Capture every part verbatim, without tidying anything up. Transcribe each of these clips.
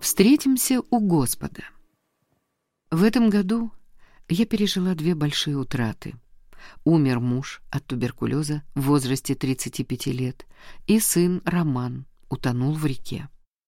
Встретимся у Господа. В этом году я пережила две большие утраты. Умер муж от туберкулеза в возрасте тридцати пяти лет, и сын Роман утонул в реке.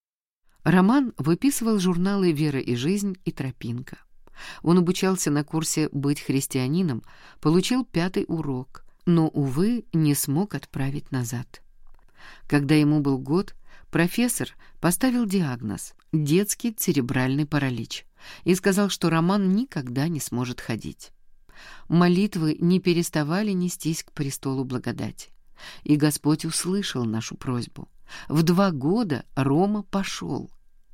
Роман выписывал журналы «Вера и жизнь» и «Тропинка». Он обучался на курсе «Быть христианином», получил пятый урок, но, увы, не смог отправить назад. Когда ему был год, профессор поставил диагноз – детский церебральный паралич, и сказал, что Роман никогда не сможет ходить. Молитвы не переставали нестись к престолу благодати, и Господь услышал нашу просьбу. В два года Рома пошел.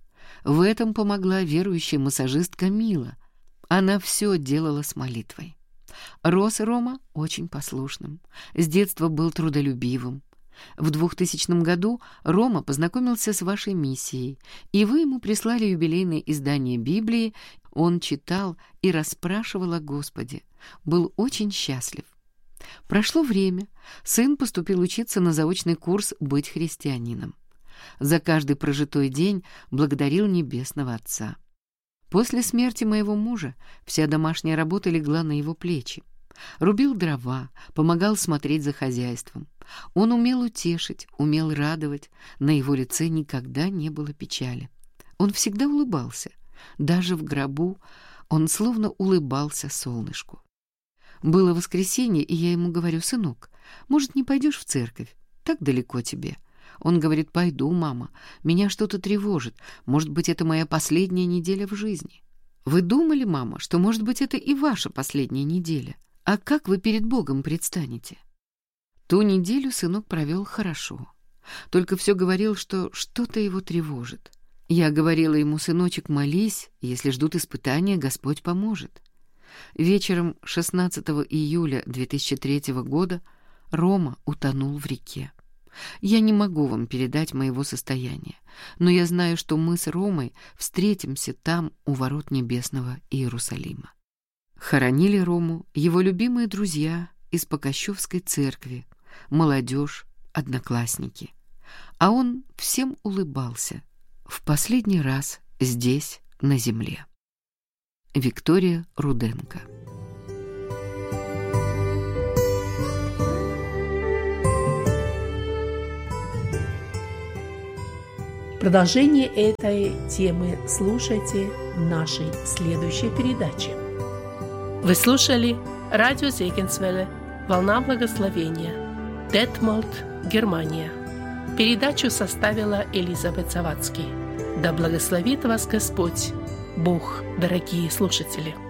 В этом помогла верующая массажистка Мила. Она все делала с молитвой. Рос Рома очень послушным, с детства был трудолюбивым. В двухтысячном году Рома познакомился с вашей миссией, и вы ему прислали юбилейное издание Библии. Он читал и расспрашивал о Господе. Был очень счастлив. Прошло время. Сын поступил учиться на заочный курс «Быть христианином». За каждый прожитой день благодарил Небесного Отца. После смерти моего мужа вся домашняя работа легла на его плечи. Рубил дрова, помогал смотреть за хозяйством. Он умел утешить, умел радовать. На его лице никогда не было печали. Он всегда улыбался. Даже в гробу он словно улыбался солнышку. Было воскресенье, и я ему говорю: «Сынок, может, не пойдешь в церковь? Так далеко тебе». Он говорит: «Пойду, мама. Меня что-то тревожит. Может быть, это моя последняя неделя в жизни». Вы думали, мама, что, может быть, это и ваша последняя неделя? А как вы перед Богом предстанете? Ту неделю сынок провел хорошо. Только все говорил, что что-то его тревожит. Я говорила ему: «Сыночек, молись, если ждут испытания, Господь поможет». Вечером шестнадцатого июля две тысячи третьего года Рома утонул в реке. Я не могу вам передать моего состояния, но я знаю, что мы с Ромой встретимся там, у ворот небесного Иерусалима. Хоронили Рому его любимые друзья из Покощевской церкви, молодежь, одноклассники. А он всем улыбался. В последний раз здесь, на земле. Виктория Руденко. Продолжение этой темы слушайте в нашей следующей передаче. Вы слушали радио Зегенсвелле «Волна благословения», Детмолд, Германия. Передачу составила Элизабет Завадский. Да благословит вас Господь, Бог, дорогие слушатели!